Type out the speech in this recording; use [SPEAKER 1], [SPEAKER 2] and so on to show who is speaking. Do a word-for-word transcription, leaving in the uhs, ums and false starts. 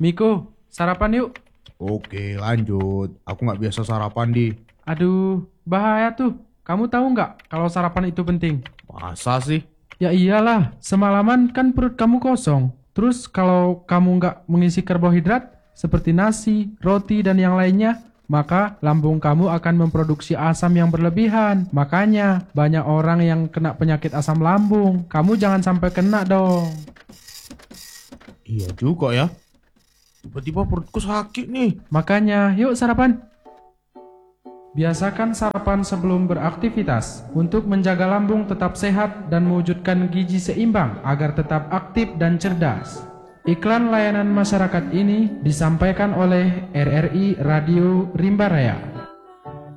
[SPEAKER 1] Miko, sarapan yuk.
[SPEAKER 2] Oke, lanjut. Aku nggak biasa sarapan di.
[SPEAKER 1] Aduh, bahaya tuh. Kamu tahu nggak kalau sarapan itu penting?
[SPEAKER 2] Masa sih?
[SPEAKER 1] Ya iyalah, semalaman kan perut kamu kosong. Terus kalau kamu nggak mengisi karbohidrat seperti nasi, roti, dan yang lainnya, maka lambung kamu akan memproduksi asam yang berlebihan. Makanya banyak orang yang kena penyakit asam lambung. Kamu jangan sampai kena dong.
[SPEAKER 2] Iya juga ya. Tiba-tiba perutku sakit nih.
[SPEAKER 1] Makanya yuk sarapan. Biasakan sarapan sebelum beraktivitas untuk menjaga lambung tetap sehat dan mewujudkan gizi seimbang agar tetap aktif dan cerdas. Iklan layanan masyarakat ini disampaikan oleh R R I Radio Rimba Raya.